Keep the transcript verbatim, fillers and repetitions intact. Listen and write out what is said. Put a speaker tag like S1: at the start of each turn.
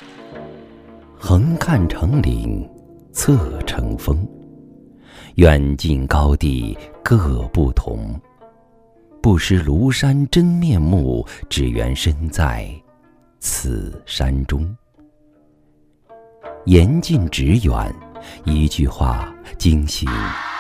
S1: 横看成岭侧成峰，远近高低各不同。不识庐山真面目，只缘身在此山中。言近旨远，一句话惊醒